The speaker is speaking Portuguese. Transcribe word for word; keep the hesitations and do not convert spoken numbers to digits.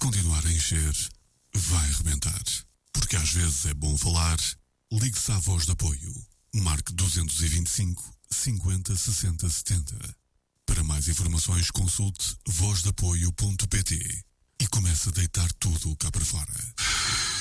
continuar a encher, vai rebentar. Porque às vezes é bom falar. Ligue-se à Voz de Apoio. Marque dois dois cinco, cinquenta, sessenta, setenta. Para mais informações consulte voz de apoio ponto pt e comece a deitar tudo cá para fora.